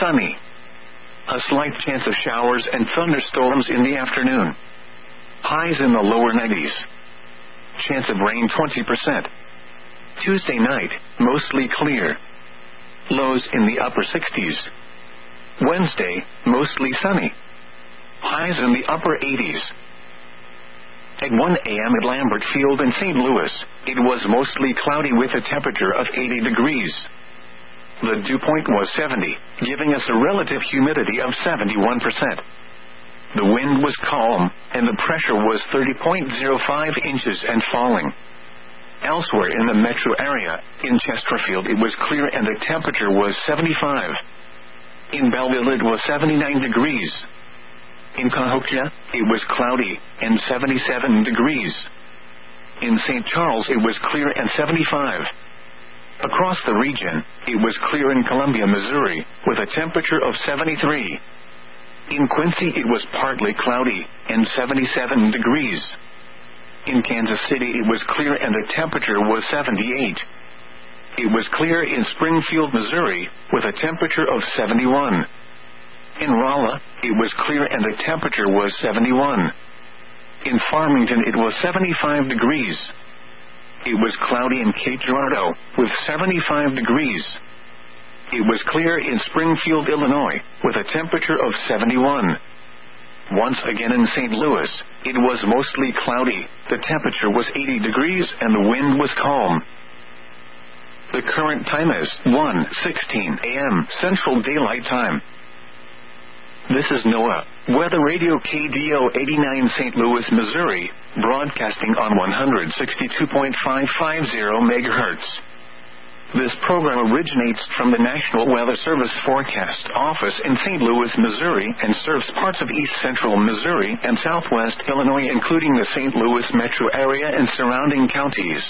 sunny. A slight chance of showers and thunderstorms in the afternoon. Highs in the lower 90s. Chance of rain 20%. Tuesday night, mostly clear. Lows in the upper 60s. Wednesday, mostly sunny. Highs in the upper 80s. At 1 a.m. at Lambert Field in St. Louis, it was mostly cloudy with a temperature of 80 degrees. The dew point was 70, giving us a relative humidity of 71%. The wind was calm, and the pressure was 30.05 inches and falling. Elsewhere in the metro area, in Chesterfield it was clear and the temperature was 75. In Belleville it was 79 degrees. In Cahokia, it was cloudy, and 77 degrees. In St. Charles it was clear and 75. Across the region, it was clear in Columbia, Missouri, with a temperature of 73. In Quincy it was partly cloudy, and 77 degrees. In Kansas City it was clear and the temperature was 78. It was clear in Springfield, Missouri, with a temperature of 71. In Rolla, it was clear and the temperature was 71. In Farmington it was 75 degrees. It was cloudy in Cape Girardeau, with 75 degrees. It was clear in Springfield, Illinois, with a temperature of 71. Once again in St. Louis, it was mostly cloudy, the temperature was 80 degrees and the wind was calm. The current time is 1:16 a.m. Central Daylight Time. This is NOAA, Weather Radio KDO 89 St. Louis, Missouri, broadcasting on 162.550 MHz. This program originates from the National Weather Service Forecast Office in St. Louis, Missouri, and serves parts of east central Missouri and southwest Illinois, including the St. Louis metro area and surrounding counties.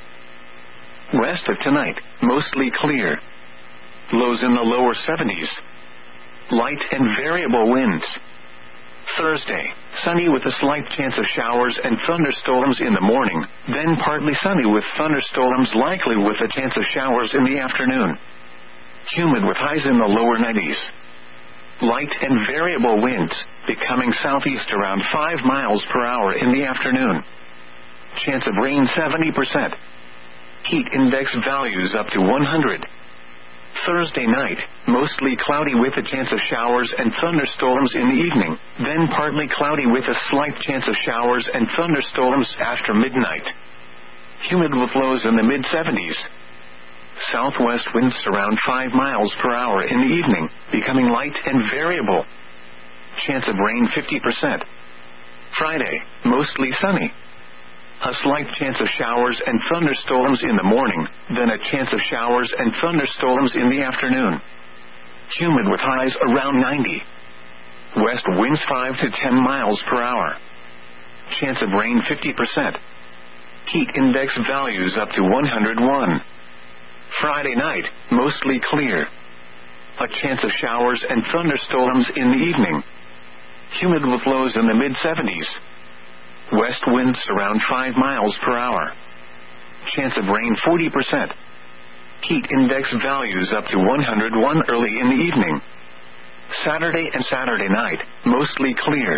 West of tonight, mostly clear. Lows in the lower 70s. Light and variable winds. Thursday, sunny with a slight chance of showers and thunderstorms in the morning, then partly sunny with thunderstorms likely with a chance of showers in the afternoon. Humid with highs in the lower 90s. Light and variable winds, becoming southeast around 5 miles per hour in the afternoon. Chance of rain 70%. Heat index values up to 100. Thursday night, mostly cloudy with a chance of showers and thunderstorms in the evening, then partly cloudy with a slight chance of showers and thunderstorms after midnight. Humid with lows in the mid-70s. Southwest winds around 5 miles per hour in the evening, becoming light and variable. Chance of rain 50%. Friday, mostly sunny. A slight chance of showers and thunderstorms in the morning, then a chance of showers and thunderstorms in the afternoon. Humid with highs around 90. West winds 5 to 10 miles per hour. Chance of rain 50%. Heat index values up to 101. Friday night, mostly clear. A chance of showers and thunderstorms in the evening. Humid with lows in the mid-70s. West winds around 5 miles per hour. Chance of rain 40%. Heat index values up to 101 early in the evening. Saturday and Saturday night, mostly clear.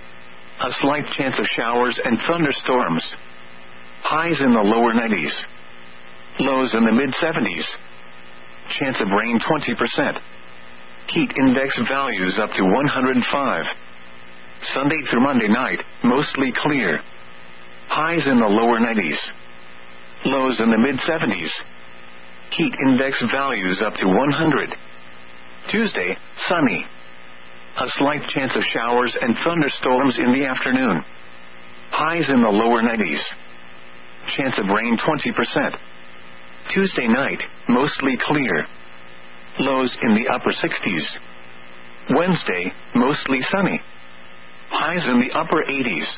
A slight chance of showers and thunderstorms. Highs in the lower 90s. Lows in the mid-70s. Chance of rain 20%. Heat index values up to 105. Sunday through Monday night, mostly clear. Highs in the lower 90s. Lows in the mid-70s. Heat index values up to 100. Tuesday, sunny. A slight chance of showers and thunderstorms in the afternoon. Highs in the lower 90s. Chance of rain 20%. Tuesday night, mostly clear. Lows in the upper 60s. Wednesday, mostly sunny. Highs in the upper 80s.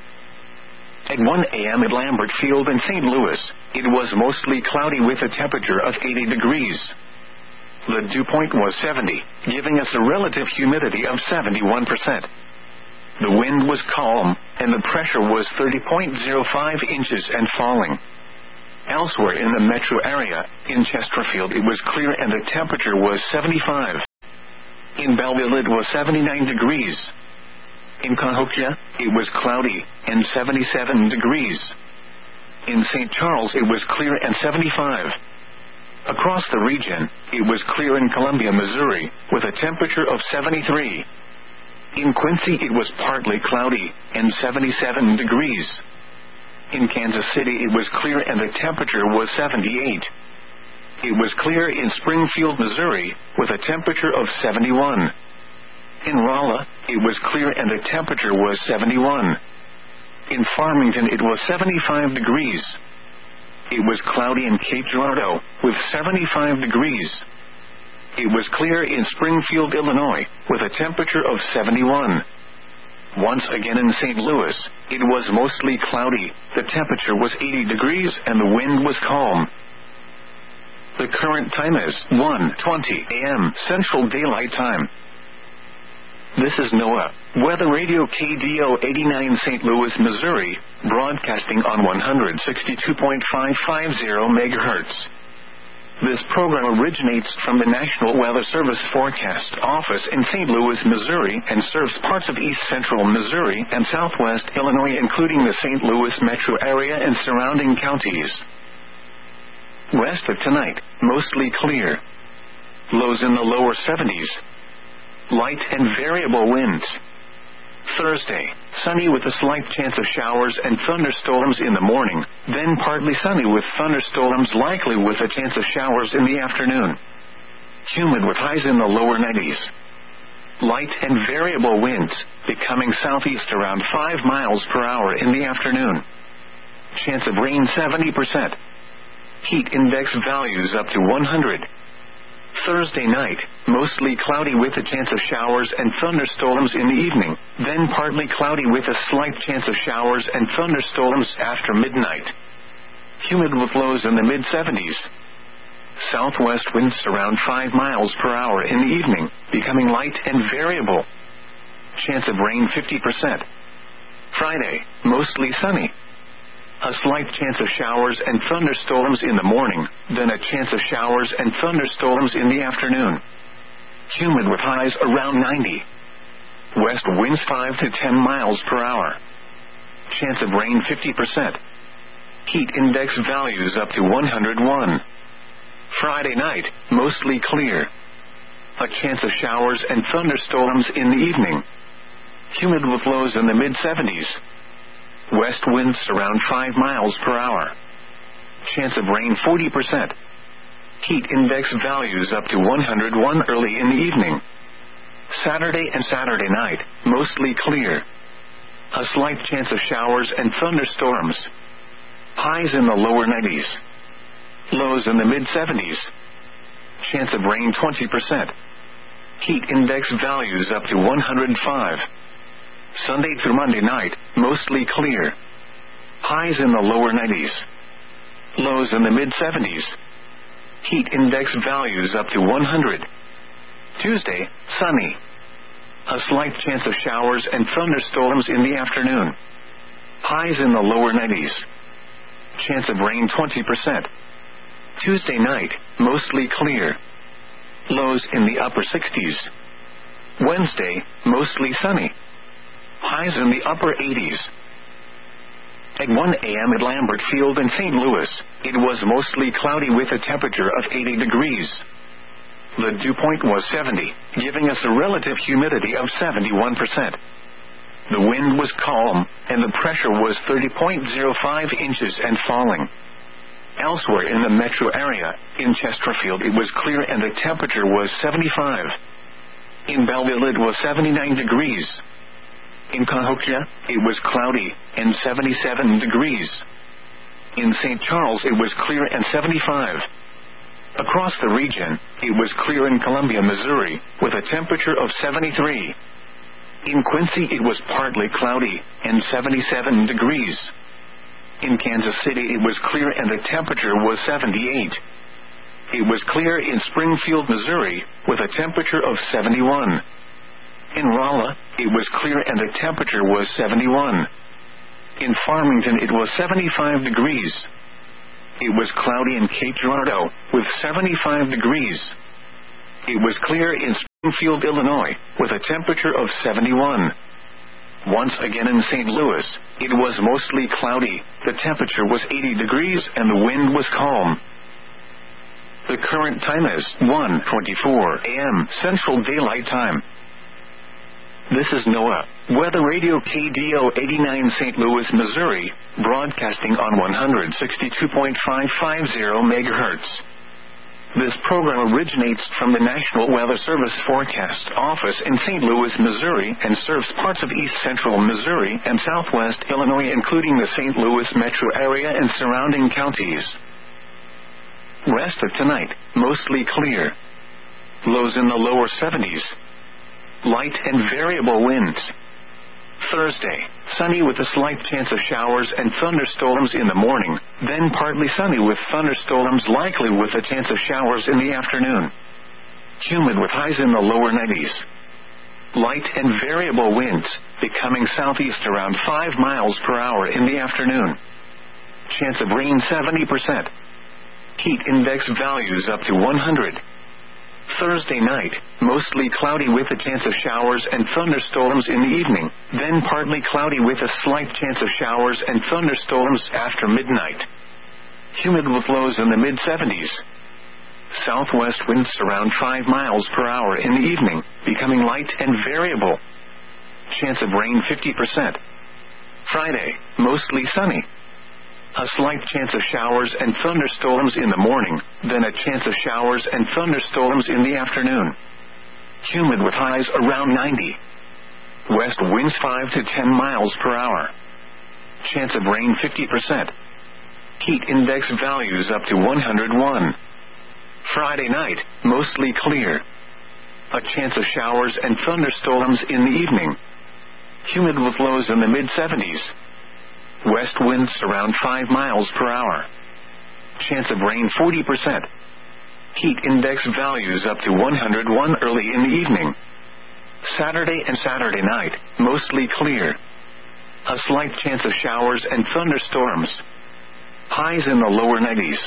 At 1 a.m. at Lambert Field in St. Louis, it was mostly cloudy with a temperature of 80 degrees. The dew point was 70, giving us a relative humidity of 71%. The wind was calm, and the pressure was 30.05 inches and falling. Elsewhere in the metro area, in Chesterfield, it was clear and the temperature was 75. In Belleville it was 79 degrees. In Cahokia, it was cloudy, and 77 degrees. In St. Charles it was clear and 75. Across the region, it was clear in Columbia, Missouri, with a temperature of 73. In Quincy it was partly cloudy, and 77 degrees. In Kansas City it was clear and the temperature was 78. It was clear in Springfield, Missouri, with a temperature of 71. In Rolla, it was clear and the temperature was 71. In Farmington it was 75 degrees. It was cloudy in Cape Girardeau, with 75 degrees. It was clear in Springfield, Illinois, with a temperature of 71. Once again in St. Louis, it was mostly cloudy, the temperature was 80 degrees and the wind was calm. The current time is 1:20 a.m. Central Daylight Time. This is NOAA Weather Radio KDO 89 St. Louis, Missouri, broadcasting on 162.550 MHz. This program originates from the National Weather Service Forecast Office in St. Louis, Missouri, and serves parts of east central Missouri and southwest Illinois, including the St. Louis metro area and surrounding counties. West of tonight, mostly clear. Lows in the lower 70s. Light and variable winds. Thursday, sunny with a slight chance of showers and thunderstorms in the morning, then partly sunny with thunderstorms likely with a chance of showers in the afternoon. Humid with highs in the lower 90s. Light and variable winds, becoming southeast around 5 miles per hour in the afternoon. Chance of rain 70%. Heat index values up to 100. Thursday night, mostly cloudy with a chance of showers and thunderstorms in the evening, then partly cloudy with a slight chance of showers and thunderstorms after midnight. Humid with lows in the mid-70s. Southwest winds around 5 miles per hour in the evening, becoming light and variable. Chance of rain 50%. Friday, mostly sunny. A slight chance of showers and thunderstorms in the morning, then a chance of showers and thunderstorms in the afternoon. Humid with highs around 90. West winds 5 to 10 miles per hour. Chance of rain 50%. Heat index values up to 101. Friday night, mostly clear. A chance of showers and thunderstorms in the evening. Humid with lows in the mid-70s. West winds around 5 miles per hour. Chance of rain 40%. Heat index values up to 101 early in the evening. Saturday and Saturday night, mostly clear. A slight chance of showers and thunderstorms. Highs in the lower 90s. Lows in the mid-70s. Chance of rain 20%. Heat index values up to 105. Sunday through Monday night, mostly clear. Highs in the lower 90s. Lows in the mid-70s. Heat index values up to 100. Tuesday, sunny. A slight chance of showers and thunderstorms in the afternoon. Highs in the lower 90s. Chance of rain 20%. Tuesday night, mostly clear. Lows in the upper 60s. Wednesday, mostly sunny. Highs in the upper 80s. At 1 a.m. at Lambert Field in St. Louis, it was mostly cloudy with a temperature of 80 degrees. The dew point was 70, giving us a relative humidity of 71%. The wind was calm, and the pressure was 30.05 inches and falling. Elsewhere in the metro area, in Chesterfield it was clear and the temperature was 75. In Belleville it was 79 degrees. In Cahokia, it was cloudy, and 77 degrees. In St. Charles it was clear and 75. Across the region, it was clear in Columbia, Missouri, with a temperature of 73. In Quincy it was partly cloudy, and 77 degrees. In Kansas City it was clear and the temperature was 78. It was clear in Springfield, Missouri, with a temperature of 71. In Rolla, it was clear and the temperature was 71. In Farmington it was 75 degrees. It was cloudy in Cape Girardeau, with 75 degrees. it was clear in Springfield, Illinois, with a temperature of 71. Once again in St. Louis, it was mostly cloudy, the temperature was 80 degrees and the wind was calm. The current time is 1:24 a.m. Central Daylight Time. This is NOAA Weather Radio KDO 89 St. Louis, Missouri, broadcasting on 162.550 MHz. This program originates from the National Weather Service Forecast Office in St. Louis, Missouri, and serves parts of east central Missouri and southwest Illinois, including the St. Louis metro area and surrounding counties. Rest of tonight, mostly clear. Lows in the lower 70s. Light and variable winds. Thursday, sunny with a slight chance of showers and thunderstorms in the morning, then partly sunny with thunderstorms likely with a chance of showers in the afternoon. Humid with highs in the lower 90s. Light and variable winds, becoming southeast around 5 miles per hour in the afternoon. Chance of rain 70%. Heat index values up to 100. Thursday night, mostly cloudy with a chance of showers and thunderstorms in the evening, then partly cloudy with a slight chance of showers and thunderstorms after midnight. Humid with lows in the mid-70s. Southwest winds around 5 miles per hour in the evening, becoming light and variable. Chance of rain 50%. Friday, mostly sunny. A slight chance of showers and thunderstorms in the morning, then a chance of showers and thunderstorms in the afternoon. Humid with highs around 90. West winds 5 to 10 miles per hour. Chance of rain 50%. Heat index values up to 101. Friday night, mostly clear. A chance of showers and thunderstorms in the evening. Humid with lows in the mid-70s. West winds around 5 miles per hour. Chance of rain 40%. Heat index values up to 101 early in the evening. Saturday and Saturday night, mostly clear. A slight chance of showers and thunderstorms. Highs in the lower 90s.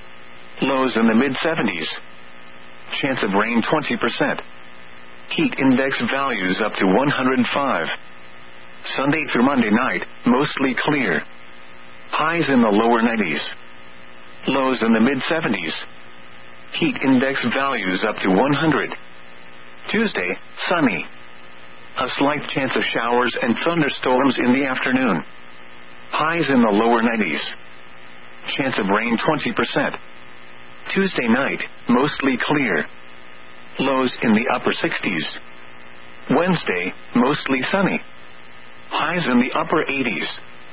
Lows in the mid-70s. Chance of rain 20%. Heat index values up to 105. Sunday through Monday night, mostly clear. Highs in the lower 90s. Lows in the mid-70s. Heat index values up to 100. Tuesday, sunny. A slight chance of showers and thunderstorms in the afternoon. Highs in the lower 90s. Chance of rain 20%. Tuesday night, mostly clear. Lows in the upper 60s. Wednesday, mostly sunny. Highs in the upper 80s.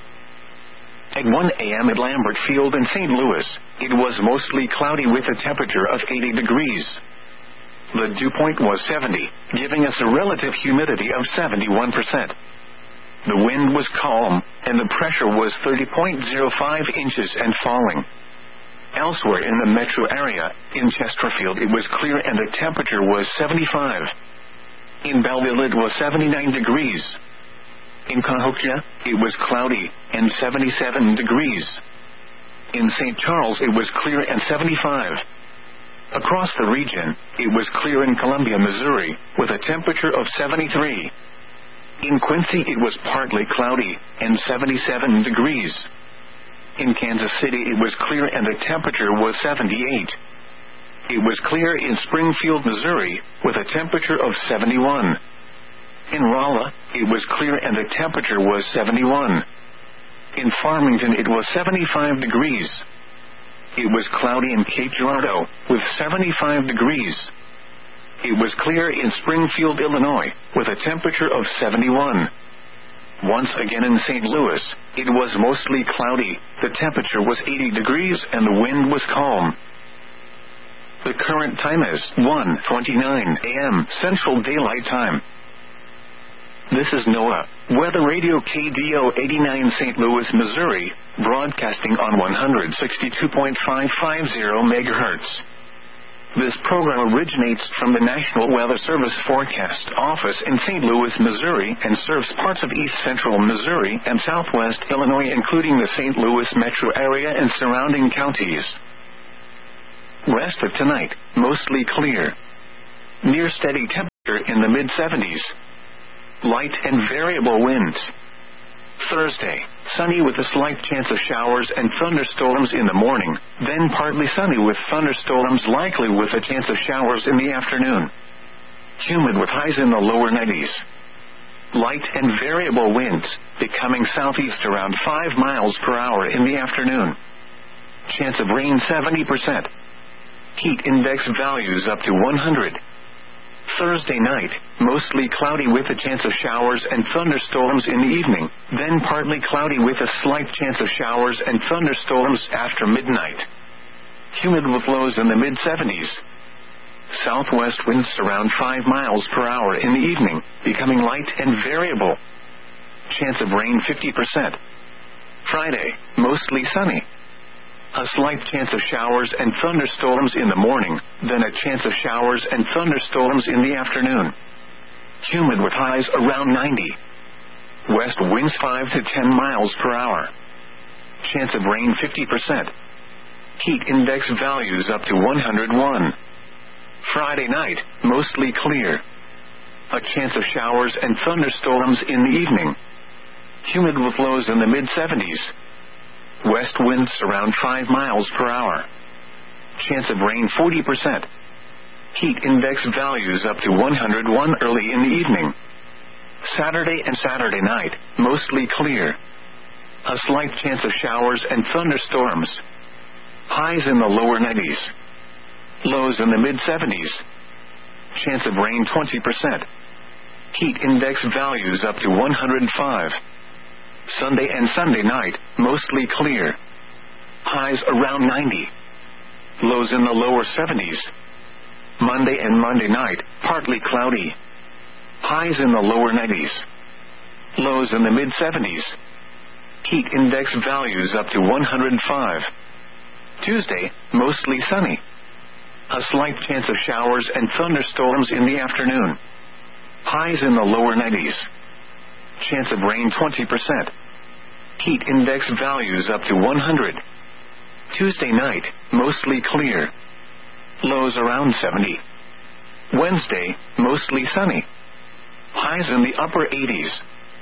At 1 a.m. at Lambert Field in St. Louis, it was mostly cloudy with a temperature of 80 degrees. The dew point was 70, giving us a relative humidity of 71%. The wind was calm, and the pressure was 30.05 inches and falling. Elsewhere in the metro area, in Chesterfield it was clear and the temperature was 75. In Belleville it was 79 degrees. In Cahokia, it was cloudy, and 77 degrees. In St. Charles, it was clear and 75. Across the region, it was clear in Columbia, Missouri, with a temperature of 73. In Quincy, it was partly cloudy, and 77 degrees. In Kansas City, it was clear and the temperature was 78. It was clear in Springfield, Missouri, with a temperature of 71. In Rolla, it was clear and the temperature was 71. In Farmington, it was 75 degrees. It was cloudy in Cape Girardeau, with 75 degrees. It was clear in Springfield, Illinois, with a temperature of 71. Once again in St. Louis, it was mostly cloudy, the temperature was 80 degrees and the wind was calm. The current time is 1:29 a.m. Central Daylight Time. This is NOAA Weather Radio KDO 89 St. Louis, Missouri, broadcasting on 162.550 MHz. This program originates from the National Weather Service Forecast Office in St. Louis, Missouri, and serves parts of east central Missouri and southwest Illinois, including the St. Louis metro area and surrounding counties. Rest of tonight, mostly clear. Near steady temperature in the mid-70s. Light and variable winds. Thursday, sunny with a slight chance of showers and thunderstorms in the morning, then partly sunny with thunderstorms likely with a chance of showers in the afternoon. Humid with highs in the lower 90s. Light and variable winds, becoming southeast around 5 miles per hour in the afternoon. Chance of rain 70%. Heat index values up to 100. Thursday night, mostly cloudy with a chance of showers and thunderstorms in the evening, then partly cloudy with a slight chance of showers and thunderstorms after midnight. Humid with lows in the mid-70s. Southwest winds around 5 miles per hour in the evening, becoming light and variable. Chance of rain 50%. Friday, mostly sunny. A slight chance of showers and thunderstorms in the morning, then a chance of showers and thunderstorms in the afternoon. Humid with highs around 90. West winds 5 to 10 miles per hour. Chance of rain 50%. Heat index values up to 101. Friday night, mostly clear. A chance of showers and thunderstorms in the evening. Humid with lows in the mid-70s. West winds around 5 miles per hour. Chance of rain 40%. Heat index values up to 101 early in the evening. Saturday and Saturday night, mostly clear. A slight chance of showers and thunderstorms. Highs in the lower 90s. Lows in the mid-70s. Chance of rain 20%. Heat index values up to 105. Sunday and Sunday night, mostly clear. Highs around 90. Lows in the lower 70s. Monday and Monday night, partly cloudy. Highs in the lower 90s. Lows in the mid-70s. Heat index values up to 105. Tuesday, mostly sunny. A slight chance of showers and thunderstorms in the afternoon. Highs in the lower 90s. Chance of rain 20%. Heat index values up to 100. Tuesday night, mostly clear. Lows around 70. Wednesday, mostly sunny. Highs in the upper 80s.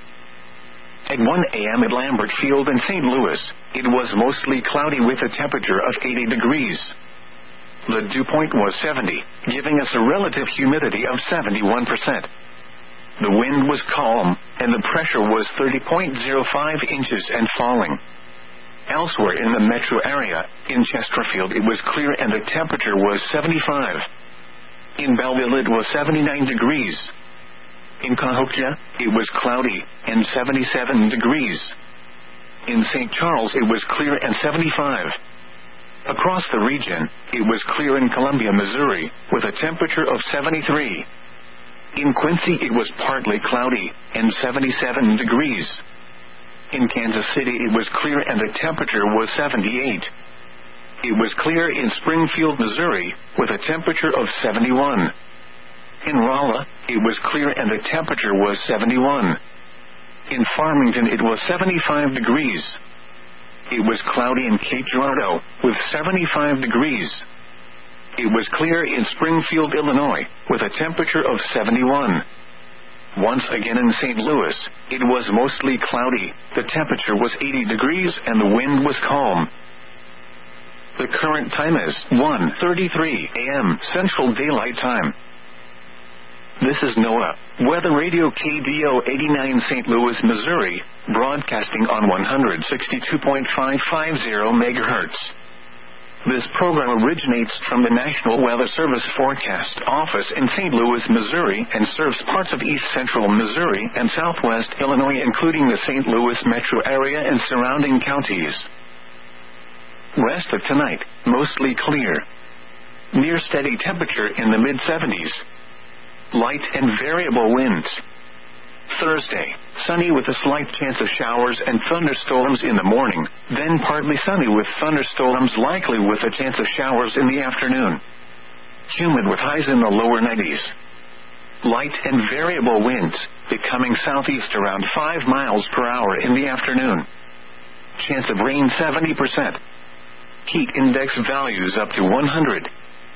At 1 a.m. at Lambert Field in St. Louis, it was mostly cloudy with a temperature of 80 degrees. The dew point was 70, giving us a relative humidity of 71%. The wind was calm, and the pressure was 30.05 inches and falling. Elsewhere in the metro area, in Chesterfield it was clear and the temperature was 75. In Belleville it was 79 degrees. In Cahokia, it was cloudy, and 77 degrees. In St. Charles it was clear and 75. Across the region, it was clear in Columbia, Missouri, with a temperature of 73. In Quincy it was partly cloudy, and 77 degrees. In Kansas City it was clear and the temperature was 78. It was clear in Springfield, Missouri, with a temperature of 71. In Rolla, it was clear and the temperature was 71. In Farmington it was 75 degrees. It was cloudy in Cape Girardeau, with 75 degrees. It was clear in Springfield, Illinois, with a temperature of 71. Once again in St. Louis, it was mostly cloudy, the temperature was 80 degrees and the wind was calm. The current time is 1:33 a.m. Central Daylight Time. This is NOAA, Weather Radio KDO 89 St. Louis, Missouri, broadcasting on 162.550 MHz. This program originates from the National Weather Service Forecast Office in St. Louis, Missouri, and serves parts of east central Missouri and southwest Illinois, including the St. Louis metro area and surrounding counties. Rest of tonight, mostly clear. Near steady temperature in the mid-70s. Light and variable winds. Thursday, sunny with a slight chance of showers and thunderstorms in the morning, then partly sunny with thunderstorms likely with a chance of showers in the afternoon. Humid with highs in the lower 90s. Light and variable winds, becoming southeast around 5 miles per hour in the afternoon. Chance of rain 70%. Heat index values up to 100.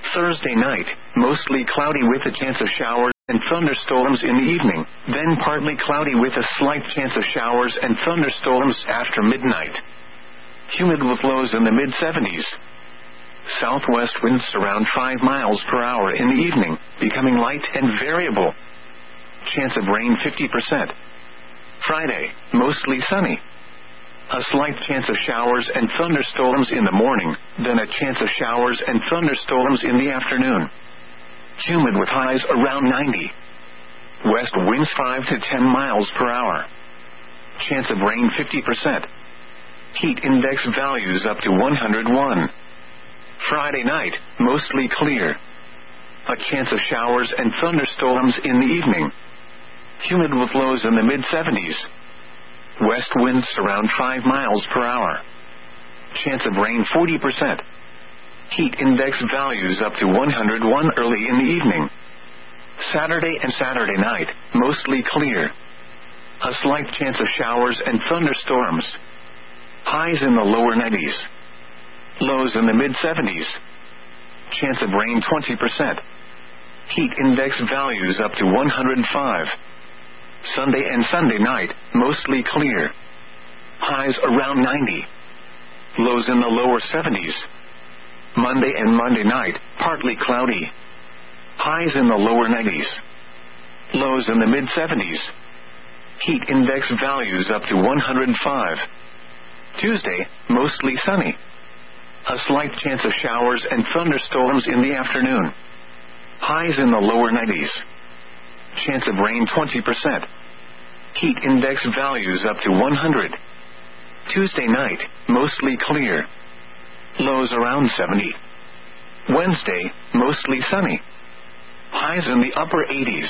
Thursday night, mostly cloudy with a chance of showers and thunderstorms in the evening, then partly cloudy with a slight chance of showers and thunderstorms after midnight. Humid with lows in the mid-70s. Southwest winds around 5 miles per hour in the evening, becoming light and variable. Chance of rain 50%. Friday, mostly sunny. A slight chance of showers and thunderstorms in the morning, then a chance of showers and thunderstorms in the afternoon. Humid with highs around 90. West winds 5 to 10 miles per hour. Chance of rain 50%. Heat index values up to 101. Friday night, mostly clear. A chance of showers and thunderstorms in the evening. Humid with lows in the mid-70s. West winds around 5 miles per hour. Chance of rain 40%. Heat index values up to 101 early in the evening. Saturday and Saturday night, mostly clear. A slight chance of showers and thunderstorms. Highs in the lower 90s. Lows in the mid-70s. Chance of rain 20%. Heat index values up to 105. Sunday and Sunday night, mostly clear. Highs around 90. Lows in the lower 70s. Monday and Monday night, partly cloudy. Highs in the lower 90s. Lows in the mid-70s. Heat index values up to 105. Tuesday, mostly sunny. A slight chance of showers and thunderstorms in the afternoon. Highs in the lower 90s. Chance of rain 20%. Heat index values up to 100. Tuesday night, mostly clear. Lows around 70. Wednesday, mostly sunny. Highs in the upper 80s.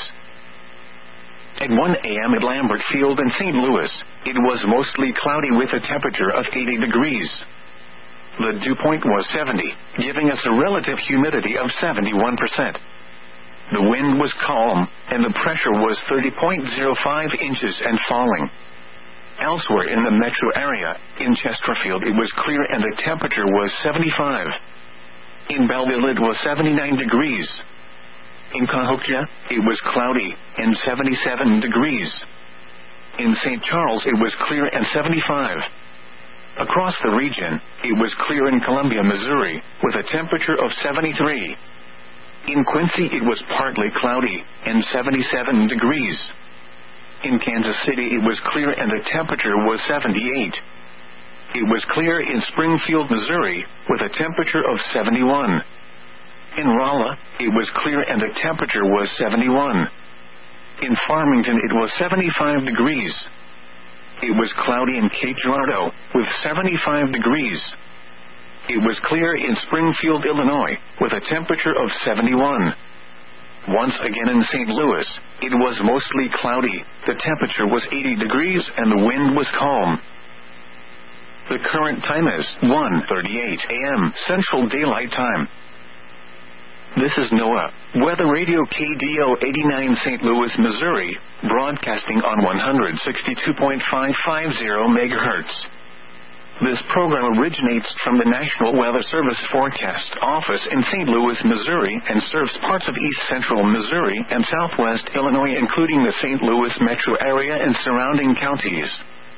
At 1 a.m. at Lambert Field in St. Louis, it was mostly cloudy with a temperature of 80 degrees. The dew point was 70, giving us a relative humidity of 71%. The wind was calm, and the pressure was 30.05 inches and falling. Elsewhere in the metro area, in Chesterfield it was clear and the temperature was 75. In Belleville it was 79 degrees. In Cahokia, it was cloudy and 77 degrees. In St. Charles it was clear and 75. Across the region, it was clear in Columbia, Missouri, with a temperature of 73. In Quincy it was partly cloudy and 77 degrees. In Kansas City it was clear and the temperature was 78. It was clear in Springfield, Missouri, with a temperature of 71. In Rolla, it was clear and the temperature was 71. In Farmington it was 75 degrees. It was cloudy in Cape Girardeau, with 75 degrees. It was clear in Springfield, Illinois, with a temperature of 71. Once again in St. Louis, it was mostly cloudy, the temperature was 80 degrees and the wind was calm. The current time is 1:38 a.m. Central Daylight Time. This is NOAA, Weather Radio KDO 89 St. Louis, Missouri, broadcasting on 162.550 MHz. This program originates from the National Weather Service Forecast Office in St. Louis, Missouri, and serves parts of east central Missouri and southwest Illinois, including the St. Louis metro area and surrounding counties.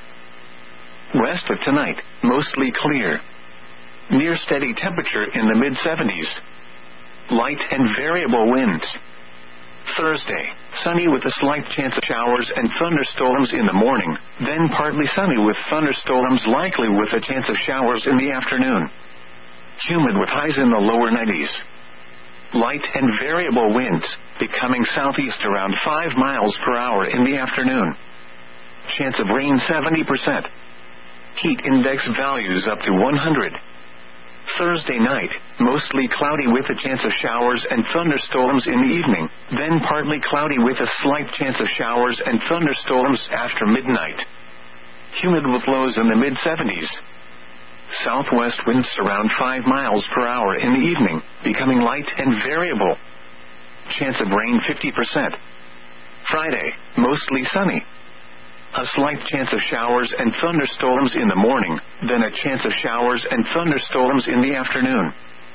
West of tonight, mostly clear. Near steady temperature in the mid-70s. Light and variable winds. Thursday, sunny with a slight chance of showers and thunderstorms in the morning, then partly sunny with thunderstorms likely with a chance of showers in the afternoon. Humid with highs in the lower 90s. Light and variable winds, becoming southeast around 5 miles per hour in the afternoon. Chance of rain 70%. Heat index values up to 100. Thursday night, mostly cloudy with a chance of showers and thunderstorms in the evening, then partly cloudy with a slight chance of showers and thunderstorms after midnight. Humid with lows in the mid-70s. Southwest winds around 5 miles per hour in the evening, becoming light and variable. Chance of rain 50%. Friday, mostly sunny. A slight chance of showers and thunderstorms in the morning, then a chance of showers and thunderstorms in the afternoon.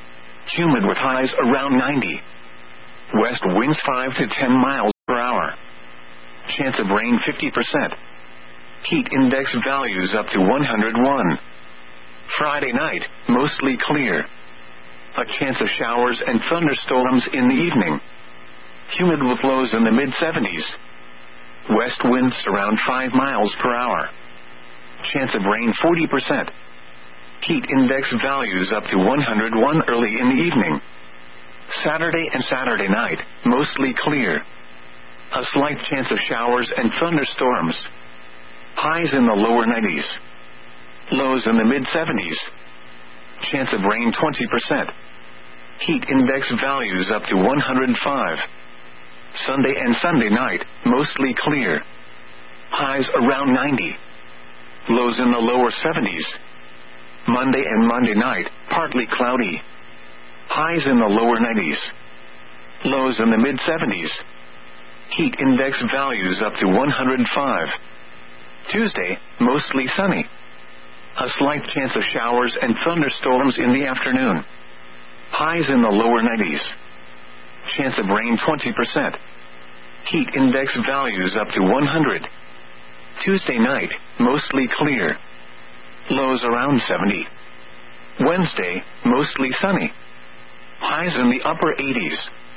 Humid with highs around 90. West winds 5 to 10 miles per hour. Chance of rain 50%. Heat index values up to 101. Friday night, mostly clear. A chance of showers and thunderstorms in the evening. Humid with lows in the mid-70s. West winds around 5 miles per hour. Chance of rain 40%. Heat index values up to 101 early in the evening. Saturday and Saturday night, mostly clear. A slight chance of showers and thunderstorms. Highs in the lower 90s. Lows in the mid-70s. Chance of rain 20%. Heat index values up to 105. Sunday and Sunday night, mostly clear. Highs around 90. Lows in the lower 70s. Monday and Monday night, partly cloudy. Highs in the lower 90s. Lows in the mid-70s. Heat index values up to 105. Tuesday, mostly sunny. A slight chance of showers and thunderstorms in the afternoon. Highs in the lower 90s. Chance of rain 20%. Heat index values up to 100. Tuesday night, mostly clear. Lows around 70. Wednesday, mostly sunny. Highs in the upper 80s.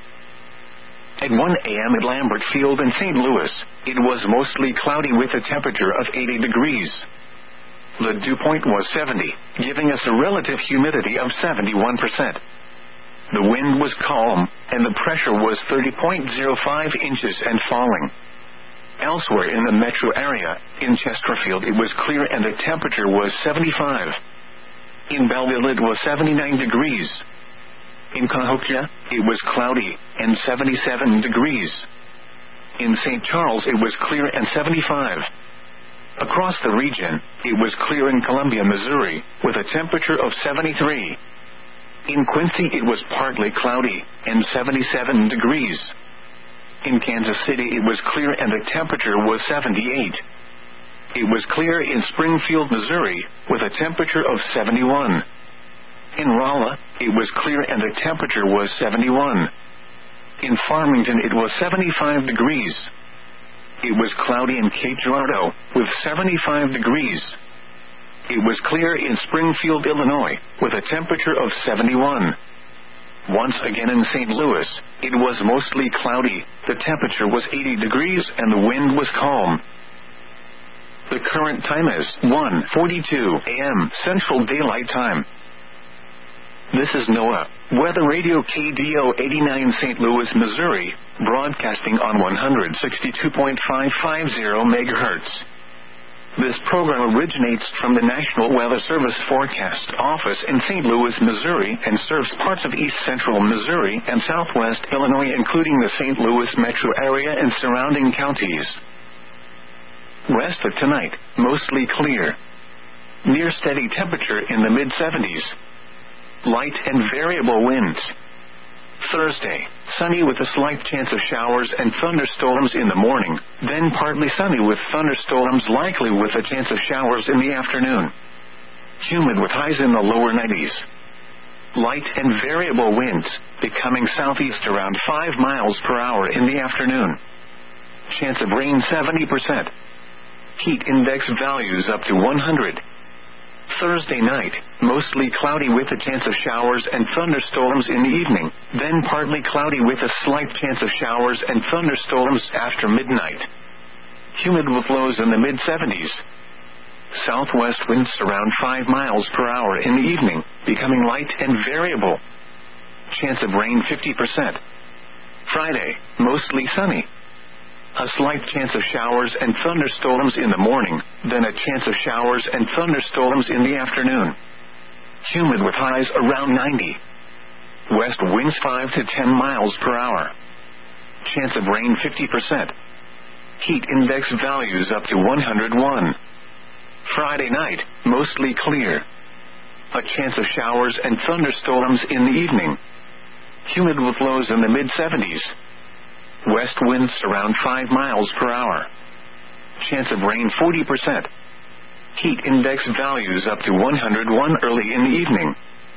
At 1 a.m. at Lambert Field in St. Louis, it was mostly cloudy with a temperature of 80 degrees. The dew point was 70, giving us a relative humidity of 71%. The wind was calm, and the pressure was 30.05 inches and falling. Elsewhere in the metro area, in Chesterfield it was clear and the temperature was 75. In Belleville it was 79 degrees. In Cahokia, it was cloudy, and 77 degrees. In St. Charles it was clear and 75. Across the region, it was clear in Columbia, Missouri, with a temperature of 73. In Quincy it was partly cloudy, and 77 degrees. In Kansas City it was clear and the temperature was 78. It was clear in Springfield, Missouri, with a temperature of 71. In Rolla, it was clear and the temperature was 71. In Farmington it was 75 degrees. It was cloudy in Cape Girardeau, with 75 degrees. It was clear in Springfield, Illinois, with a temperature of 71. Once again in St. Louis, it was mostly cloudy, the temperature was 80 degrees and the wind was calm. The current time is 1:42 a.m. Central Daylight Time. This is NOAA, Weather Radio KDO 89 St. Louis, Missouri, broadcasting on 162.550 MHz. This program originates from the National Weather Service Forecast Office in St. Louis, Missouri, and serves parts of east central Missouri and southwest Illinois, including the St. Louis metro area and surrounding counties. Rest of tonight, mostly clear. Near steady temperature in the mid-70s. Light and variable winds. Thursday, sunny with a slight chance of showers and thunderstorms in the morning, then partly sunny with thunderstorms likely with a chance of showers in the afternoon. Humid with highs in the lower 90s. Light and variable winds, becoming southeast around 5 miles per hour in the afternoon. Chance of rain 70%. Heat index values up to 100. Thursday night, mostly cloudy with a chance of showers and thunderstorms in the evening, then partly cloudy with a slight chance of showers and thunderstorms after midnight. Humid with lows in the mid-70s. Southwest winds around 5 miles per hour in the evening, becoming light and variable. Chance of rain 50%. Friday, mostly sunny. A slight chance of showers and thunderstorms in the morning, then a chance of showers and thunderstorms in the afternoon. Humid with highs around 90. West winds 5 to 10 miles per hour. Chance of rain 50%. Heat index values up to 101. Friday night, mostly clear. A chance of showers and thunderstorms in the evening. Humid with lows in the mid-70s. West winds around 5 miles per hour. Chance of rain 40%. Heat index values up to 101 early in the evening.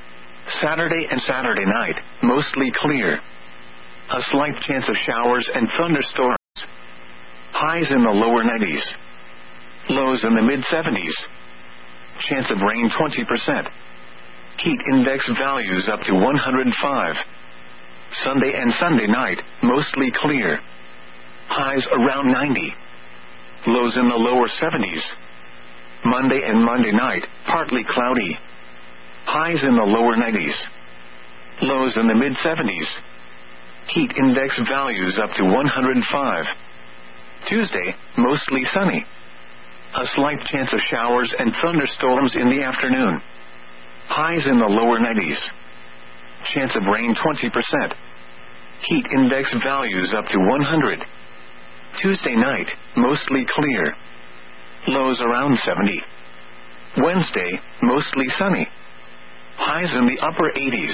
Saturday and Saturday night, mostly clear. A slight chance of showers and thunderstorms. Highs in the lower 90s. Lows in the mid-70s. Chance of rain 20%. Heat index values up to 105. Sunday and Sunday night, mostly clear. Highs around 90. Lows in the lower 70s. Monday and Monday night, partly cloudy. Highs in the lower 90s. Lows in the mid-70s. Heat index values up to 105. Tuesday, mostly sunny. A slight chance of showers and thunderstorms in the afternoon. Highs in the lower 90s. Chance of rain 20%. Heat index values up to 100. Tuesday night, mostly clear. Lows around 70. Wednesday, mostly sunny. Highs in the upper 80s.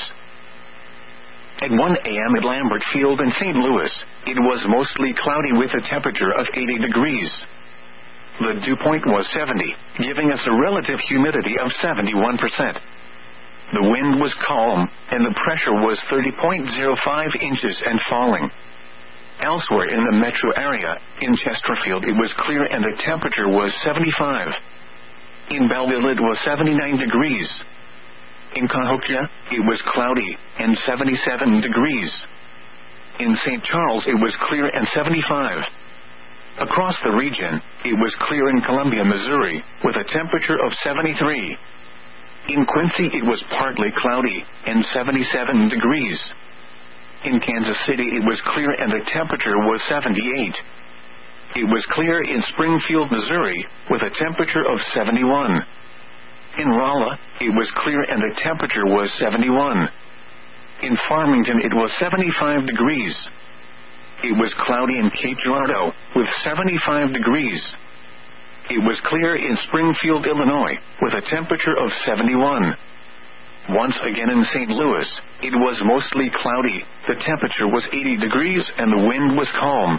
At 1 a.m. at Lambert Field in St. Louis, it was mostly cloudy with a temperature of 80 degrees. The dew point was 70, giving us a relative humidity of 71%. The wind was calm, and the pressure was 30.05 inches and falling. Elsewhere in the metro area, in Chesterfield it was clear and the temperature was 75. In Belleville it was 79 degrees. In Cahokia, it was cloudy, and 77 degrees. In St. Charles it was clear and 75. Across the region, it was clear in Columbia, Missouri, with a temperature of 73. In Quincy it was partly cloudy, and 77 degrees. In Kansas City it was clear and the temperature was 78. It was clear in Springfield, Missouri, with a temperature of 71. In Rolla, it was clear and the temperature was 71. In Farmington it was 75 degrees. It was cloudy in Cape Girardeau, with 75 degrees. It was clear in Springfield, Illinois, with a temperature of 71. Once again in St. Louis, it was mostly cloudy, the temperature was 80 degrees and the wind was calm.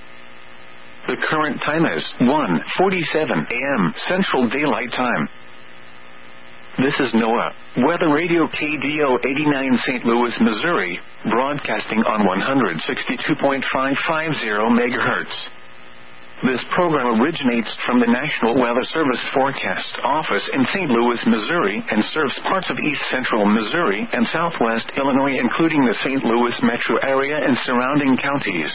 The current time is 1:47 a.m. Central Daylight Time. This is NOAA, Weather Radio KDO 89 St. Louis, Missouri, broadcasting on 162.550 MHz. This program originates from the National Weather Service Forecast Office in St. Louis, Missouri, and serves parts of east central Missouri and southwest Illinois, including the St. Louis metro area and surrounding counties.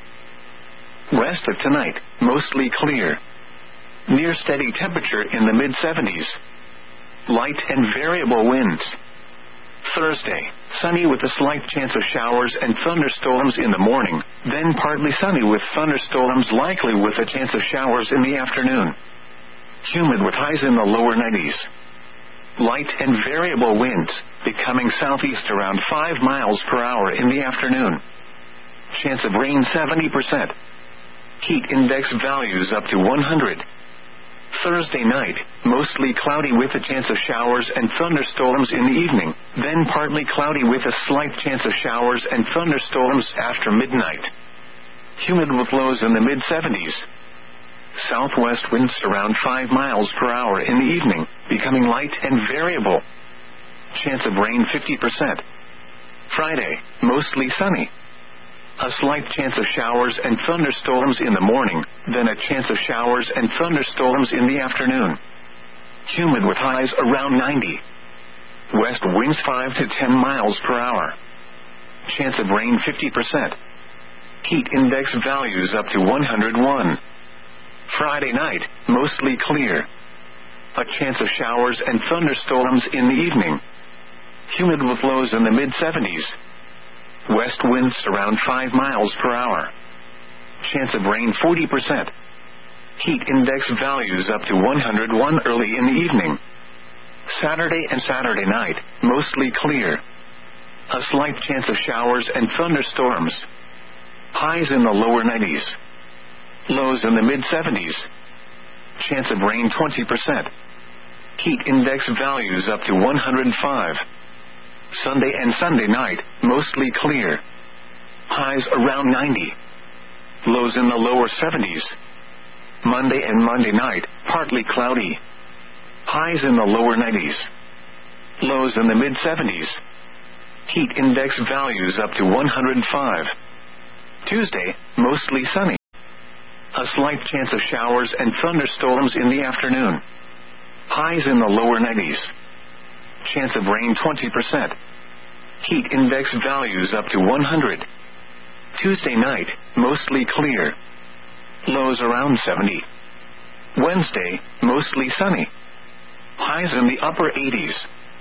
Rest of tonight, mostly clear. Near steady temperature in the mid-70s. Light and variable winds. Thursday, sunny with a slight chance of showers and thunderstorms in the morning, then partly sunny with thunderstorms likely with a chance of showers in the afternoon. Humid with highs in the lower 90s. Light and variable winds, becoming southeast around 5 miles per hour in the afternoon. Chance of rain 70%. Heat index values up to 100. Thursday night, mostly cloudy with a chance of showers and thunderstorms in the evening, then partly cloudy with a slight chance of showers and thunderstorms after midnight. Humid with lows in the mid-70s. Southwest winds around 5 miles per hour in the evening, becoming light and variable. Chance of rain 50%. Friday, mostly sunny. A slight chance of showers and thunderstorms in the morning, then a chance of showers and thunderstorms in the afternoon. Humid with highs around 90. West winds 5 to 10 miles per hour. Chance of rain 50%. Heat index values up to 101. Friday night, mostly clear. A chance of showers and thunderstorms in the evening. Humid with lows in the mid-70s. West winds around 5 miles per hour. Chance of rain 40%. Heat index values up to 101 early in the evening. Saturday and Saturday night, mostly clear. A slight chance of showers and thunderstorms. Highs in the lower 90s. Lows in the mid-70s. Chance of rain 20%. Heat index values up to 105. Sunday and Sunday night, mostly clear. Highs around 90. Lows in the lower 70s. Monday and Monday night, partly cloudy. Highs in the lower 90s. Lows in the mid-70s. Heat index values up to 105. Tuesday, mostly sunny. A slight chance of showers and thunderstorms in the afternoon. Highs in the lower 90s. Chance of rain 20%. Heat index values up to 100. Tuesday night, mostly clear. Lows around 70. Wednesday, mostly sunny. Highs in the upper 80s.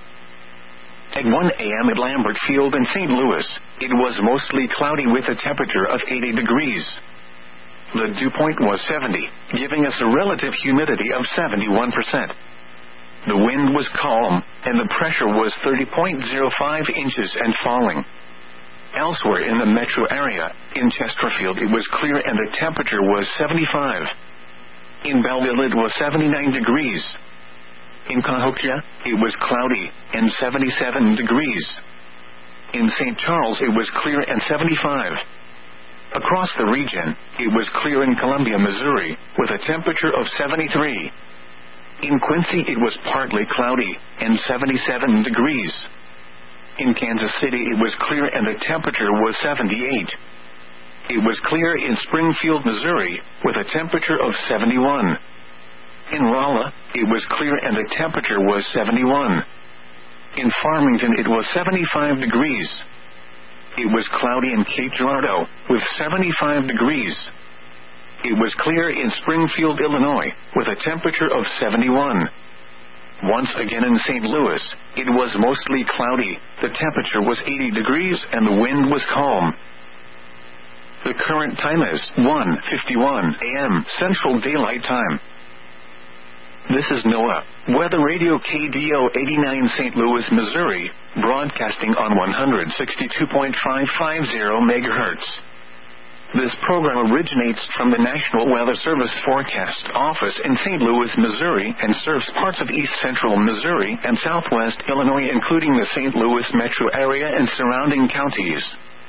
At 1 a.m. at Lambert Field in St. Louis, it was mostly cloudy with a temperature of 80 degrees. The dew point was 70, giving us a relative humidity of 71%. The wind was calm, and the pressure was 30.05 inches and falling. Elsewhere in the metro area, in Chesterfield it was clear and the temperature was 75. In Belleville it was 79 degrees. In Cahokia, it was cloudy and 77 degrees. In St. Charles it was clear and 75. Across the region, it was clear in Columbia, Missouri, with a temperature of 73. In Quincy it was partly cloudy and 77 degrees. In Kansas City it was clear and the temperature was 78. It was clear in Springfield, Missouri, with a temperature of 71. In Rolla, it was clear and the temperature was 71. In Farmington it was 75 degrees. It was cloudy in Cape Girardeau, with 75 degrees. It was clear in Springfield, Illinois, with a temperature of 71. Once again in St. Louis, it was mostly cloudy, the temperature was 80 degrees and the wind was calm. The current time is 1:51 a.m. Central Daylight Time. This is NOAA, Weather Radio KDO 89 St. Louis, Missouri, broadcasting on 162.550 MHz. This program originates from the National Weather Service Forecast Office in St. Louis, Missouri, and serves parts of east central Missouri and southwest Illinois, including the St. Louis metro area and surrounding counties.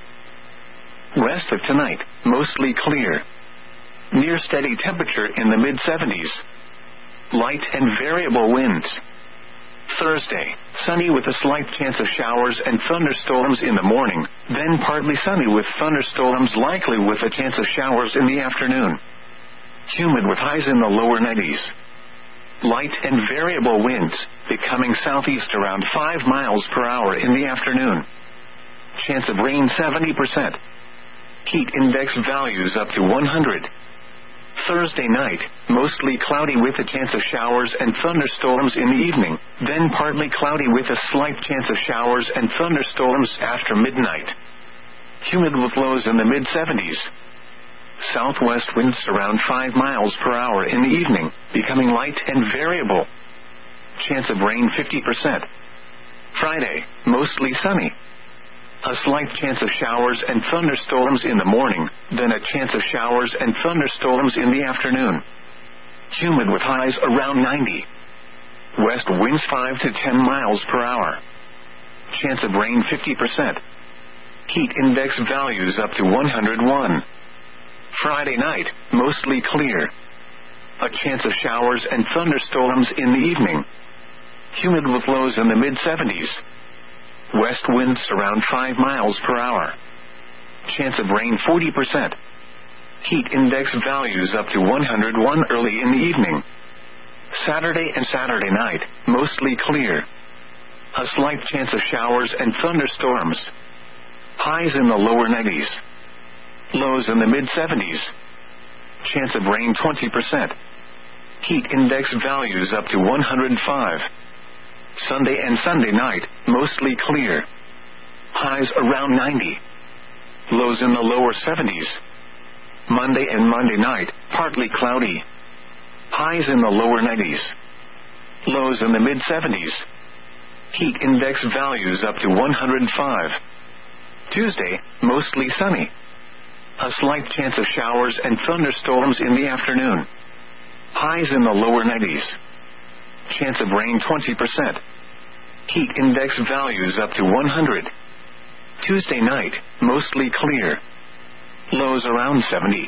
Rest of tonight, mostly clear. Near steady temperature in the mid-70s. Light and variable winds. Thursday, sunny with a slight chance of showers and thunderstorms in the morning, then partly sunny with thunderstorms likely with a chance of showers in the afternoon. Humid with highs in the lower 90s. Light and variable winds, becoming southeast around 5 miles per hour in the afternoon. Chance of rain 70%. Heat index values up to 100. Thursday night, mostly cloudy with a chance of showers and thunderstorms in the evening, then partly cloudy with a slight chance of showers and thunderstorms after midnight. Humid with lows in the mid-70s. Southwest winds around 5 miles per hour in the evening, becoming light and variable. Chance of rain 50%. Friday, mostly sunny. A slight chance of showers and thunderstorms in the morning, then a chance of showers and thunderstorms in the afternoon. Humid with highs around 90. West winds 5 to 10 miles per hour. Chance of rain 50%. Heat index values up to 101. Friday night, mostly clear. A chance of showers and thunderstorms in the evening. Humid with lows in the mid-70s. West winds around 5 miles per hour. Chance of rain 40%. Heat index values up to 101 early in the evening. Saturday and Saturday night, mostly clear. A slight chance of showers and thunderstorms. Highs in the lower 90s. Lows in the mid-70s. Chance of rain 20%. Heat index values up to 105. Sunday and Sunday night, mostly clear. Highs around 90. Lows in the lower 70s. Monday and Monday night, partly cloudy. Highs in the lower 90s. Lows in the mid-70s. Heat index values up to 105. Tuesday, mostly sunny. A slight chance of showers and thunderstorms in the afternoon. Highs in the lower 90s. Chance of rain 20%. Heat index values up to 100. Tuesday night, mostly clear. Lows around 70.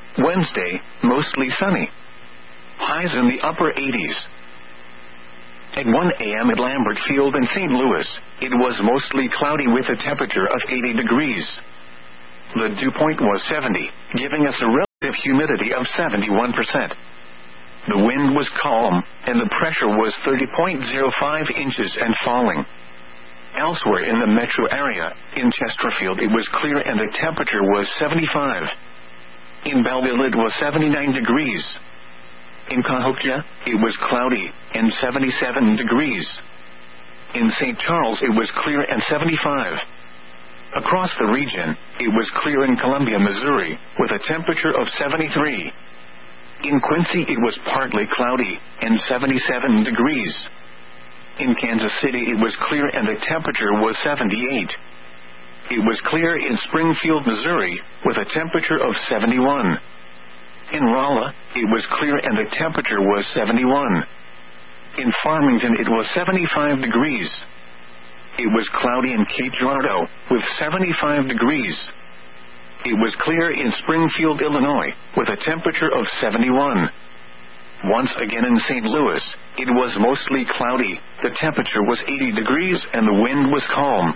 Wednesday, mostly sunny. Highs in the upper 80s. At 1 a.m. at Lambert Field in St. Louis, it was mostly cloudy with a temperature of 80 degrees. The dew point was 70, giving us a relative humidity of 71%. The wind was calm, and the pressure was 30.05 inches and falling. Elsewhere in the metro area, in Chesterfield it was clear and the temperature was 75. In Belleville it was 79 degrees. In Cahokia, it was cloudy, and 77 degrees. In St. Charles it was clear and 75. Across the region, it was clear in Columbia, Missouri, with a temperature of 73. In Quincy it was partly cloudy, and 77 degrees. In Kansas City it was clear and the temperature was 78. It was clear in Springfield, Missouri, with a temperature of 71. In Rolla, it was clear and the temperature was 71. In Farmington it was 75 degrees. It was cloudy in Cape Girardeau, with 75 degrees. It was clear in Springfield, Illinois, with a temperature of 71. Once again in St. Louis, it was mostly cloudy, the temperature was 80 degrees and the wind was calm.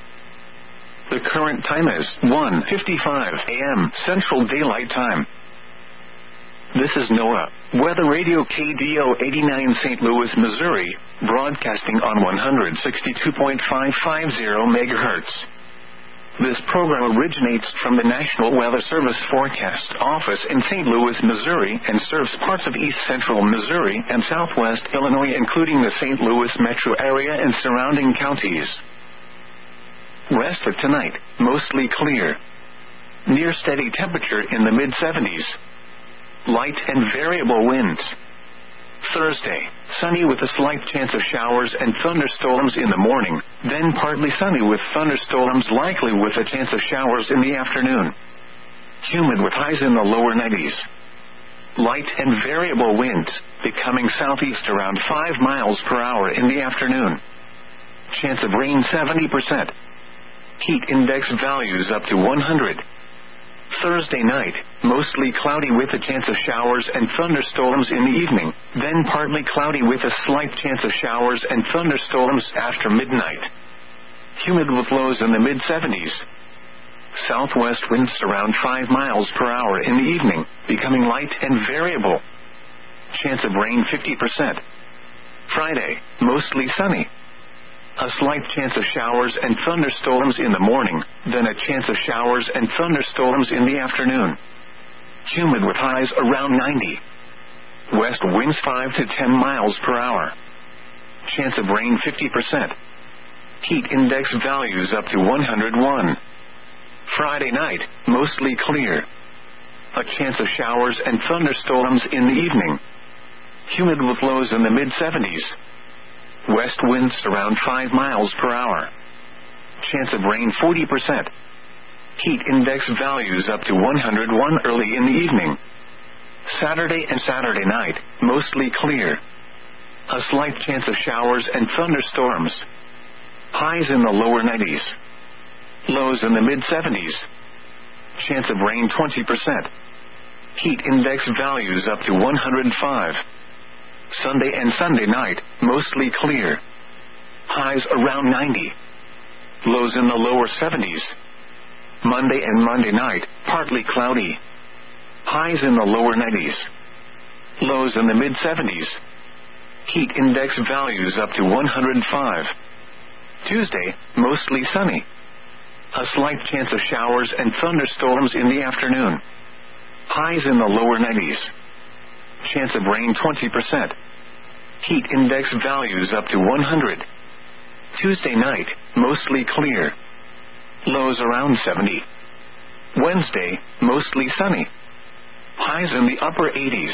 The current time is 1:55 a.m. Central Daylight Time. This is NOAA, Weather Radio KDO 89 St. Louis, Missouri, broadcasting on 162.550 MHz. This program originates from the National Weather Service Forecast Office in St. Louis, Missouri, and serves parts of east central Missouri and southwest Illinois, including the St. Louis metro area and surrounding counties. Rest of tonight, mostly clear. Near steady temperature in the mid-70s. Light and variable winds. Thursday, sunny with a slight chance of showers and thunderstorms in the morning, then partly sunny with thunderstorms likely with a chance of showers in the afternoon. Humid with highs in the lower 90s. Light and variable winds, becoming southeast around 5 miles per hour in the afternoon. Chance of rain 70%. Heat index values up to 100. Thursday night, mostly cloudy with a chance of showers and thunderstorms in the evening, then partly cloudy with a slight chance of showers and thunderstorms after midnight. Humid with lows in the mid-70s. Southwest winds around 5 miles per hour in the evening, becoming light and variable. Chance of rain 50%. Friday, mostly sunny. A slight chance of showers and thunderstorms in the morning, then a chance of showers and thunderstorms in the afternoon. Humid with highs around 90. West winds 5 to 10 miles per hour. Chance of rain 50%. Heat index values up to 101. Friday night, mostly clear. A chance of showers and thunderstorms in the evening. Humid with lows in the mid-70s. West winds around 5 miles per hour. Chance of rain 40%. Heat index values up to 101 early in the evening. Saturday and Saturday night, mostly clear. A slight chance of showers and thunderstorms. Highs in the lower 90s. Lows in the mid-70s. Chance of rain 20%. Heat index values up to 105. Sunday and Sunday night, mostly clear. Highs around 90. Lows in the lower 70s. Monday and Monday night, partly cloudy. Highs in the lower 90s. Lows in the mid-70s. Heat index values up to 105. Tuesday, mostly sunny. A slight chance of showers and thunderstorms in the afternoon. Highs in the lower 90s. Chance of rain 20%. Heat index values up to 100. Tuesday night, mostly clear. Lows around 70. Wednesday, mostly sunny. Highs in the upper 80s.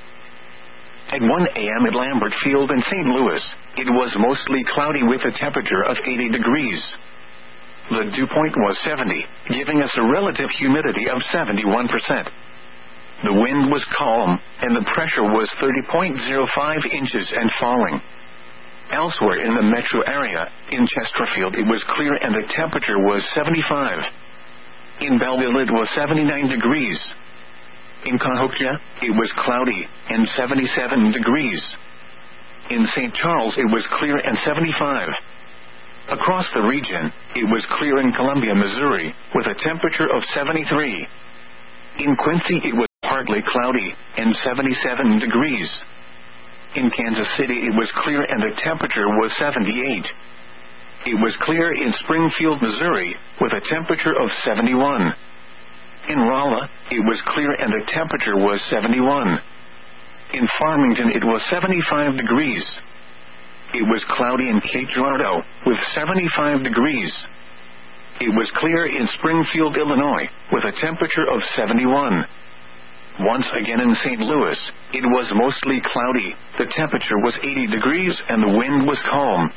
At 1 a.m. at Lambert Field in St. Louis, it was mostly cloudy with a temperature of 80 degrees. The dew point was 70, giving us a relative humidity of 71%. The wind was calm, and the pressure was 30.05 inches and falling. Elsewhere in the metro area, in Chesterfield it was clear and the temperature was 75. In Belleville it was 79 degrees. In Cahokia, it was cloudy, and 77 degrees. In St. Charles it was clear and 75. Across the region, it was clear in Columbia, Missouri, with a temperature of 73. In Quincy it was partly cloudy, and 77 degrees. In Kansas City it was clear and the temperature was 78. It was clear in Springfield, Missouri, with a temperature of 71. In Rolla, it was clear and the temperature was 71. In Farmington it was 75 degrees. It was cloudy in Cape Girardeau, with 75 degrees. It was clear in Springfield, Illinois, with a temperature of 71. Once again in St. Louis, it was mostly cloudy, the temperature was 80 degrees and the wind was calm.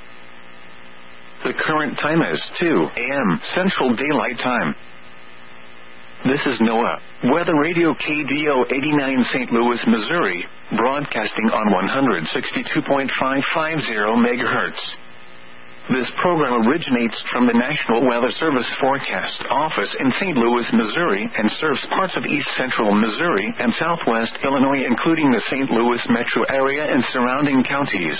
The current time is 2 a.m. Central Daylight Time. This is NOAA Weather Radio KDO 89 St. Louis, Missouri, broadcasting on 162.550 MHz. This program originates from the National Weather Service Forecast Office in St. Louis, Missouri, and serves parts of east central Missouri and southwest Illinois, including the St. Louis metro area and surrounding counties.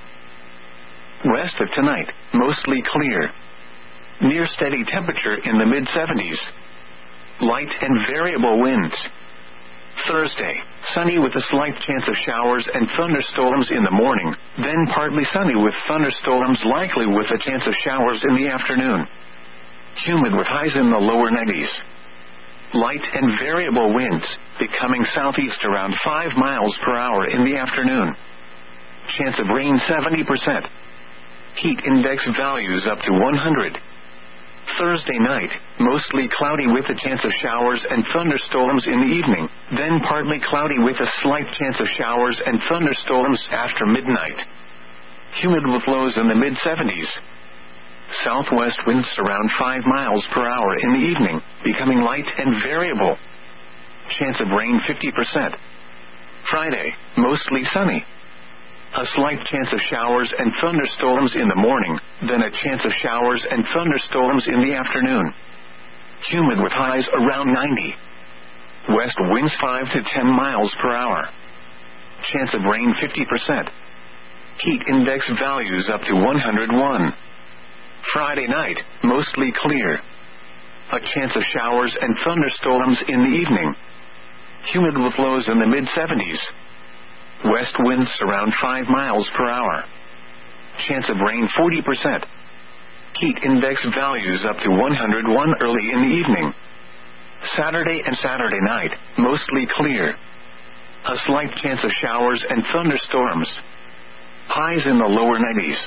Rest of tonight, mostly clear. Near steady temperature in the mid-70s. Light and variable winds. Thursday, sunny with a slight chance of showers and thunderstorms in the morning, then partly sunny with thunderstorms likely with a chance of showers in the afternoon. Humid with highs in the lower 90s. Light and variable winds, becoming southeast around 5 miles per hour in the afternoon. Chance of rain 70%. Heat index values up to 100. Thursday night, mostly cloudy with a chance of showers and thunderstorms in the evening, then partly cloudy with a slight chance of showers and thunderstorms after midnight. Humid with lows in the mid-70s. Southwest winds around 5 miles per hour in the evening, becoming light and variable. Chance of rain 50%. Friday, mostly sunny. A slight chance of showers and thunderstorms in the morning, then a chance of showers and thunderstorms in the afternoon. Humid with highs around 90. West winds 5 to 10 miles per hour. Chance of rain 50%. Heat index values up to 101. Friday night, mostly clear. A chance of showers and thunderstorms in the evening. Humid with lows in the mid-70s. West winds around 5 miles per hour. Chance of rain 40%. Heat index values up to 101 early in the evening. Saturday and Saturday night, mostly clear. A slight chance of showers and thunderstorms. Highs in the lower 90s.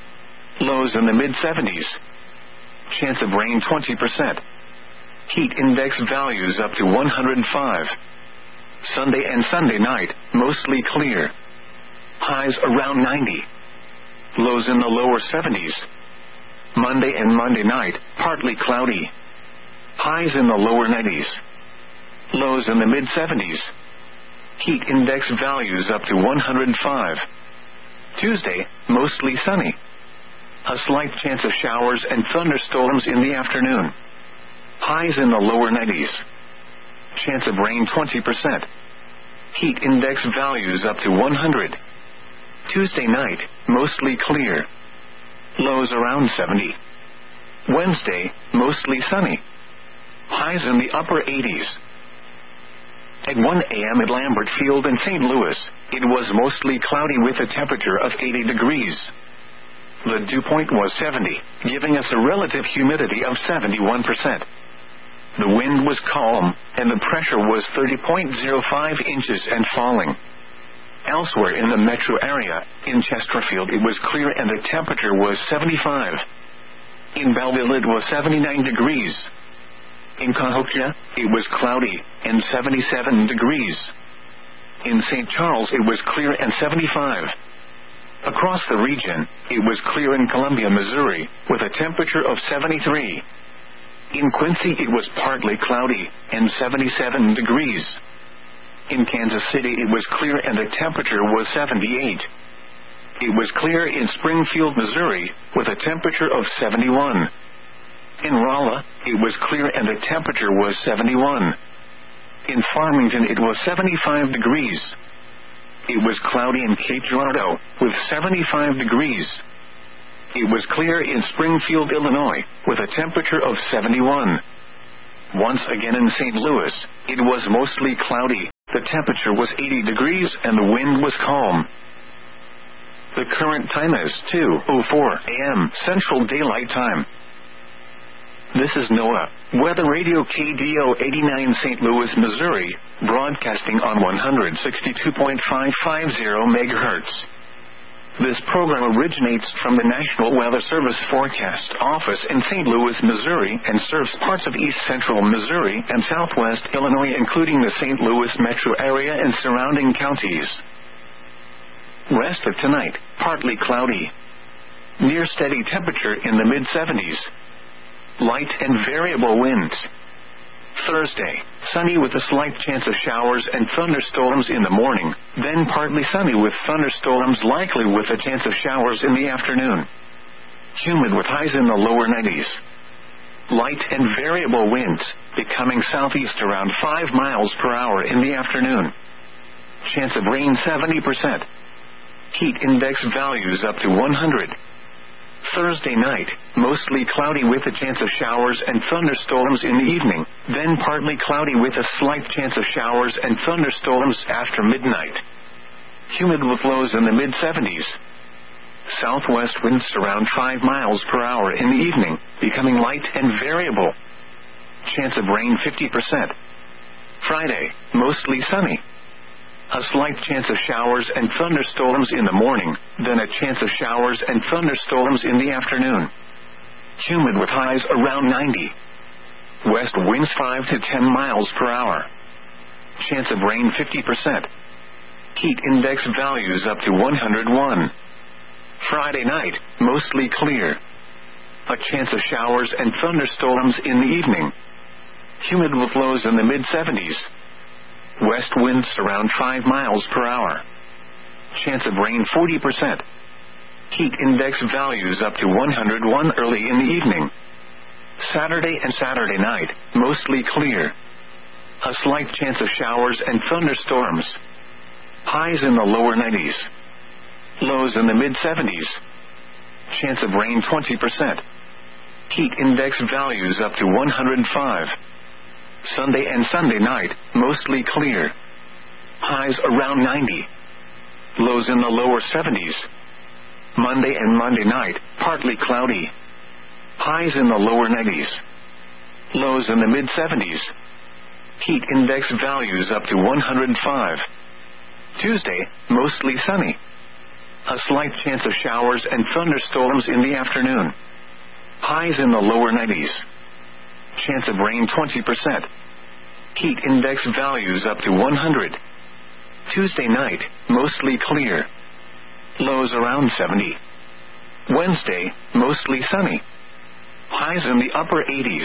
Lows in the mid-70s. Chance of rain 20%. Heat index values up to 105. Sunday and Sunday night, mostly clear. Highs around 90. Lows in the lower 70s. Monday and Monday night, partly cloudy. Highs in the lower 90s. Lows in the mid-70s. Heat index values up to 105. Tuesday, mostly sunny. A slight chance of showers and thunderstorms in the afternoon. Highs in the lower 90s. Chance of rain 20%. Heat index values up to 100. Tuesday night, mostly clear. Lows around 70. Wednesday, mostly sunny. Highs in the upper 80s. At 1 a.m. at Lambert Field in St. Louis, it was mostly cloudy with a temperature of 80 degrees. The dew point was 70, giving us a relative humidity of 71%. The wind was calm, and the pressure was 30.05 inches and falling. Elsewhere in the metro area, in Chesterfield it was clear and the temperature was 75. In Belleville it was 79 degrees. In Cahokia, it was cloudy, and 77 degrees. In St. Charles it was clear and 75. Across the region, it was clear in Columbia, Missouri, with a temperature of 73. In Quincy it was partly cloudy, and 77 degrees. In Kansas City it was clear and the temperature was 78. It was clear in Springfield, Missouri, with a temperature of 71. In Rolla, it was clear and the temperature was 71. In Farmington it was 75 degrees. it was cloudy in Cape Girardeau, with 75 degrees. It was clear in Springfield, Illinois, with a temperature of 71. Once again in St. Louis, it was mostly cloudy, the temperature was 80 degrees and the wind was calm. The current time is 2:04 a.m. Central Daylight Time. This is NOAA Weather Radio KDO 89 St. Louis, Missouri, broadcasting on 162.550 MHz. This program originates from the National Weather Service Forecast Office in St. Louis, Missouri, and serves parts of east central Missouri and southwest Illinois, including the St. Louis metro area and surrounding counties. Rest of tonight, partly cloudy. Near steady temperature in the mid-70s. Light and variable winds. Thursday, sunny with a slight chance of showers and thunderstorms in the morning, then partly sunny with thunderstorms likely with a chance of showers in the afternoon. Humid with highs in the lower 90s. Light and variable winds, becoming southeast around 5 miles per hour in the afternoon. Chance of rain 70%. Heat index values up to 100. Thursday night, mostly cloudy with a chance of showers and thunderstorms in the evening, then partly cloudy with a slight chance of showers and thunderstorms after midnight. Humid with lows in the mid-70s. Southwest winds around 5 miles per hour in the evening, becoming light and variable. Chance of rain 50%. Friday, mostly sunny. A slight chance of showers and thunderstorms in the morning, then a chance of showers and thunderstorms in the afternoon. Humid with highs around 90. West winds 5 to 10 miles per hour. Chance of rain 50%. Heat index values up to 101. Friday night, mostly clear. A chance of showers and thunderstorms in the evening. Humid with lows in the mid-70s. West winds around 5 miles per hour. Chance of rain 40%. Heat index values up to 101 early in the evening. Saturday and Saturday night, mostly clear. A slight chance of showers and thunderstorms. Highs in the lower 90s. Lows in the mid-70s. Chance of rain 20%. Heat index values up to 105. Sunday and Sunday night, mostly clear. Highs around 90. Lows in the lower 70s. Monday and Monday night, partly cloudy. Highs in the lower 90s. Lows in the mid-70s. Heat index values up to 105. Tuesday, mostly sunny. A slight chance of showers and thunderstorms in the afternoon. Highs in the lower 90s. Chance of rain 20%. Heat index values up to 100. Tuesday night, mostly clear. Lows around 70. Wednesday, mostly sunny. Highs in the upper 80s.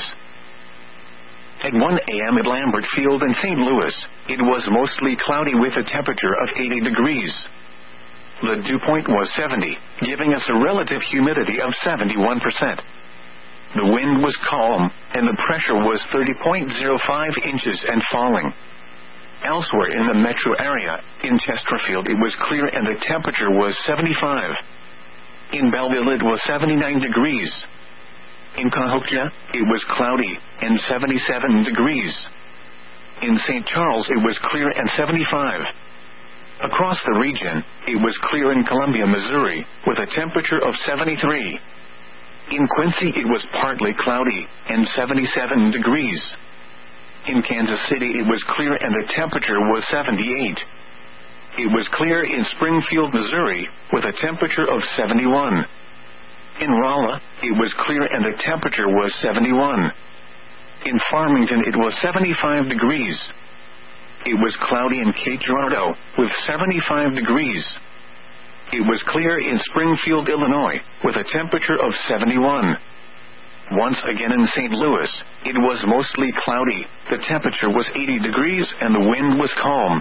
At 1 a.m. at Lambert Field in St. Louis, it was mostly cloudy with a temperature of 80 degrees. The dew point was 70, giving us a relative humidity of 71%. The wind was calm, and the pressure was 30.05 inches and falling. Elsewhere in the metro area, in Chesterfield it was clear and the temperature was 75. In Belleville it was 79 degrees. In Cahokia, it was cloudy, and 77 degrees. In St. Charles it was clear and 75. Across the region, it was clear in Columbia, Missouri, with a temperature of 73. In Quincy it was partly cloudy, and 77 degrees. In Kansas City it was clear and the temperature was 78. It was clear in Springfield, Missouri, with a temperature of 71. In Rolla, it was clear and the temperature was 71. In Farmington it was 75 degrees. It was cloudy in Cape Girardeau, with 75 degrees. It was clear in Springfield, Illinois, with a temperature of 71. Once again in St. Louis, it was mostly cloudy, the temperature was 80 degrees and the wind was calm.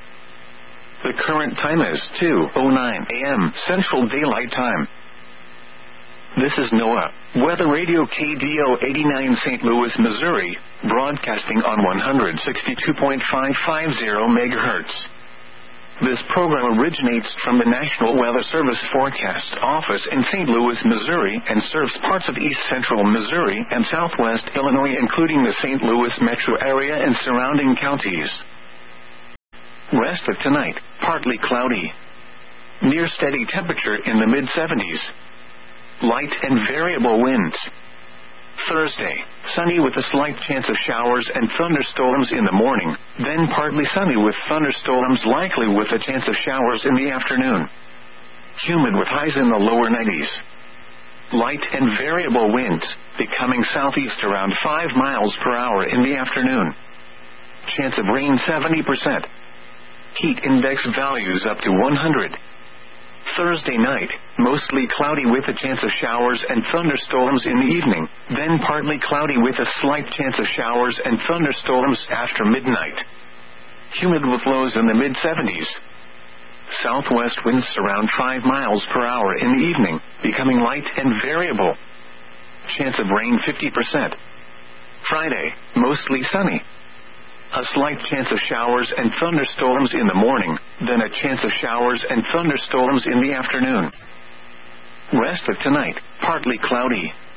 The current time is 2:09 a.m. Central Daylight Time. This is NOAA Weather Radio KDO 89 St. Louis, Missouri, broadcasting on 162.550 MHz. This program originates from the National Weather Service Forecast Office in St. Louis, Missouri, and serves parts of east central Missouri and southwest Illinois, including the St. Louis metro area and surrounding counties. Rest of tonight, partly cloudy. Near steady temperature in the mid-70s. Light and variable winds. Thursday, sunny with a slight chance of showers and thunderstorms in the morning, then partly sunny with thunderstorms likely with a chance of showers in the afternoon. Humid with highs in the lower 90s. Light and variable winds, becoming southeast around 5 miles per hour in the afternoon. Chance of rain 70%. Heat index values up to 100. Thursday night, mostly cloudy with a chance of showers and thunderstorms in the evening, then partly cloudy with a slight chance of showers and thunderstorms after midnight. Humid with lows in the mid-70s. Southwest winds around 5 miles per hour in the evening, becoming light and variable. Chance of rain 50%. Friday, mostly sunny. A slight chance of showers and thunderstorms in the morning, then a chance of showers and thunderstorms in the afternoon. Rest of tonight, partly cloudy.